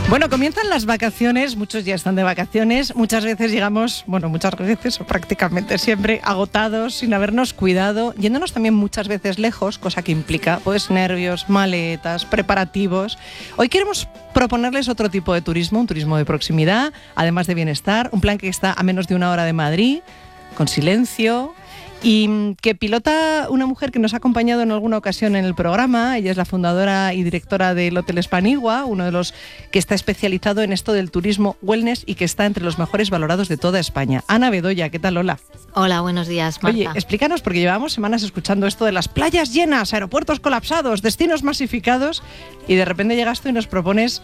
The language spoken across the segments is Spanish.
Bueno, comienzan las vacaciones, muchos ya están de vacaciones, muchas veces llegamos, muchas veces o prácticamente siempre agotados, sin habernos cuidado, yéndonos también muchas veces lejos, cosa que implica pues nervios, maletas, preparativos. Hoy queremos proponerles otro tipo de turismo, un turismo de proximidad, además de bienestar, un plan que está a menos de 1 hora de Madrid, con silencio, y que pilota una mujer que nos ha acompañado en alguna ocasión en el programa. Ella es la fundadora y directora del Hotel Spanigua, uno de los que está especializado en esto del turismo wellness y que está entre los mejores valorados de toda España. Ana Bedoya, ¿qué tal? Hola. Hola, buenos días, Marta. Oye, explícanos, porque llevamos semanas escuchando esto de las playas llenas, aeropuertos colapsados, destinos masificados, y de repente llegas tú y nos propones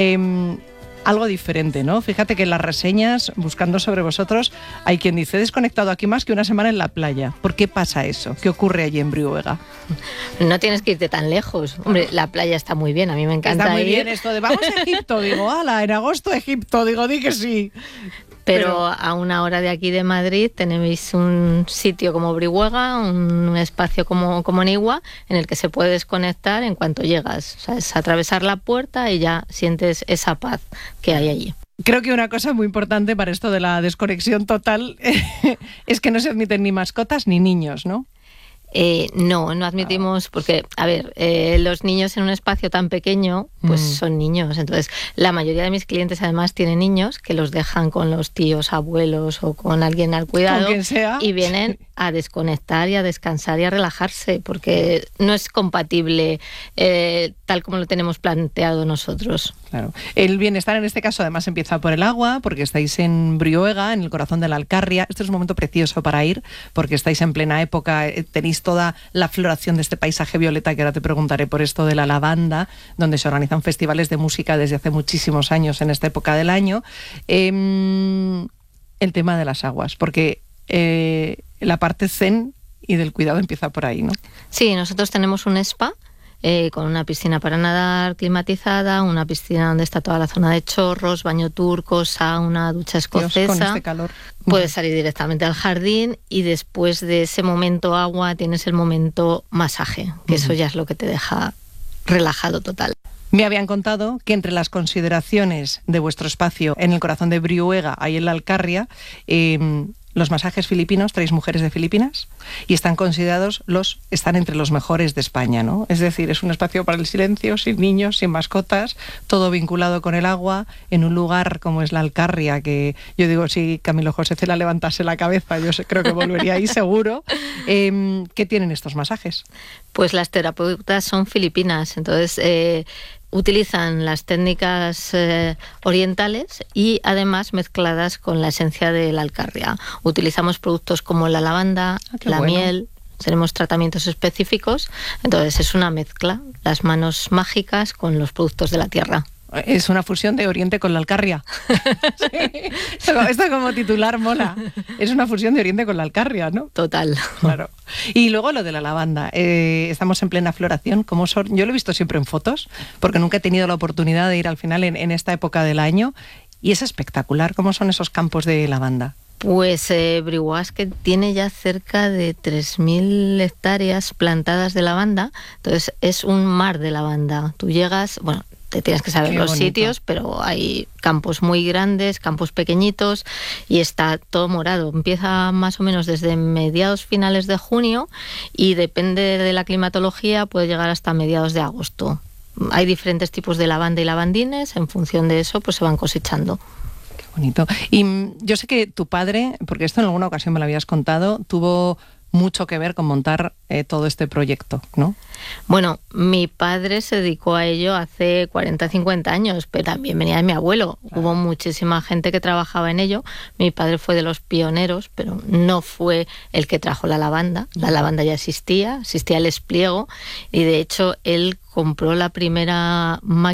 algo diferente, ¿no? Fíjate que en las reseñas, buscando sobre vosotros, hay quien dice: he desconectado aquí más que una semana en la playa. ¿Por qué pasa eso? ¿Qué ocurre allí en Brihuega? No tienes que irte tan lejos. Hombre, la playa está muy bien, a mí me encanta. Está muy bien esto de vamos a Egipto. Digo, ala, en agosto Egipto. Digo, di que sí. Pero a 1 hora de aquí de Madrid tenéis un sitio como Brihuega, un espacio como Nigua, en el que se puede desconectar en cuanto llegas. O sea, es atravesar la puerta y ya sientes esa paz que hay allí. Creo que una cosa muy importante para esto de la desconexión total es que no se admiten ni mascotas ni niños, ¿no? No admitimos, porque, a ver, los niños en un espacio tan pequeño, pues son niños. Entonces, la mayoría de mis clientes además tienen niños que los dejan con los tíos, abuelos o con alguien al cuidado, con quien sea, y vienen a desconectar y a descansar y a relajarse, porque no es compatible tal como lo tenemos planteado nosotros. Claro. El bienestar en este caso además empieza por el agua, porque estáis en Brihuega, en el corazón de la Alcarria. Este es un momento precioso para ir, porque estáis en plena época, tenéis toda la floración de este paisaje violeta, que ahora te preguntaré por esto de la lavanda, donde se organizan festivales de música desde hace muchísimos años en esta época del año. El tema de las aguas, porque la parte zen y del cuidado empieza por ahí, ¿no? Sí, nosotros tenemos un spa con una piscina para nadar climatizada, una piscina donde está toda la zona de chorros, baño turco, sauna, ducha escocesa. Dios, con este calor. Puedes salir directamente al jardín y después de ese momento agua tienes el momento masaje, que eso ya es lo que te deja relajado total. Me habían contado que entre las consideraciones de vuestro espacio en el corazón de Brihuega, ahí en la Alcarria, los masajes filipinos, traéis mujeres de Filipinas y están entre los mejores de España, ¿no? Es decir, es un espacio para el silencio, sin niños, sin mascotas, todo vinculado con el agua, en un lugar como es la Alcarria, que yo digo, si Camilo José Cela levantase la cabeza, yo creo que volvería ahí seguro. ¿Qué tienen estos masajes? Pues las terapeutas son filipinas, entonces utilizan las técnicas orientales y además mezcladas con la esencia de la Alcarria. Utilizamos productos como la lavanda, miel, tenemos tratamientos específicos, entonces es una mezcla, las manos mágicas con los productos de la tierra. Es una fusión de Oriente con la Alcarria. Sí. Esto como titular mola. Es una fusión de Oriente con la Alcarria, ¿no? Total. Claro. Y luego lo de la lavanda. Estamos en plena floración. ¿Cómo son? Yo lo he visto siempre en fotos, porque nunca he tenido la oportunidad de ir al final en esta época del año. Y es espectacular. ¿Cómo son esos campos de lavanda? Pues Brihuega que tiene ya cerca de 3.000 hectáreas plantadas de lavanda. Entonces es un mar de lavanda. Tú llegas, te tienes que saber los sitios, pero hay campos muy grandes, campos pequeñitos y está todo morado. Empieza más o menos desde mediados finales de junio y depende de la climatología puede llegar hasta mediados de agosto. Hay diferentes tipos de lavanda y lavandines, en función de eso pues se van cosechando. Qué bonito. Y yo sé que tu padre, porque esto en alguna ocasión me lo habías contado, tuvo mucho que ver con montar todo este proyecto, ¿no? Bueno, mi padre se dedicó a ello hace 40, 50 años, pero también venía de mi abuelo. Claro. Hubo muchísima gente que trabajaba en ello. Mi padre fue de los pioneros, pero no fue el que trajo la lavanda. La lavanda ya existía el espliego y de hecho él compró la primera máquina